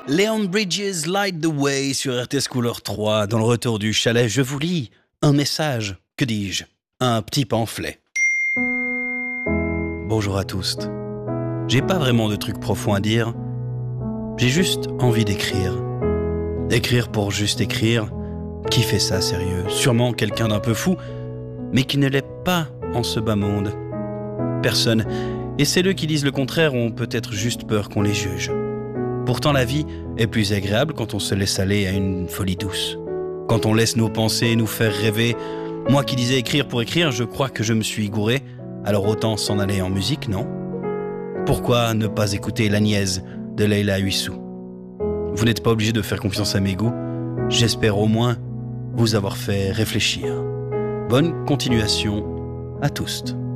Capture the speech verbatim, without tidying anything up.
Leon Bridges Light the Way sur R T S Couleur trois. Dans le retour du chalet, je vous lis un message, que dis-je, un petit pamphlet. Bonjour à tous. J'ai pas vraiment de trucs profonds à dire. J'ai juste envie d'écrire. Écrire pour juste écrire. Qui fait ça sérieux? Sûrement quelqu'un d'un peu fou, mais qui ne l'est pas en ce bas monde. Personne. Et celles qui disent le contraire ont peut-être juste peur qu'on les juge. Pourtant la vie est plus agréable quand on se laisse aller à une folie douce. Quand on laisse nos pensées nous faire rêver. Moi qui disais écrire pour écrire, je crois que je me suis gouré. Alors autant s'en aller en musique, non? Pourquoi ne pas écouter La Niaise de Leila Huissou? Vous n'êtes pas obligé de faire confiance à mes goûts. J'espère au moins vous avoir fait réfléchir. Bonne continuation à tous.